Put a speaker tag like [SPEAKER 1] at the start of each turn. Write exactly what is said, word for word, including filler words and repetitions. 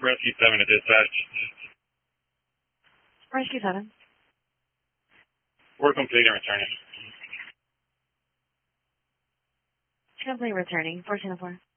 [SPEAKER 1] Rescue seven to dispatch.
[SPEAKER 2] Rescue seven.
[SPEAKER 1] We're complete and returning.
[SPEAKER 2] Complete returning. four ten four.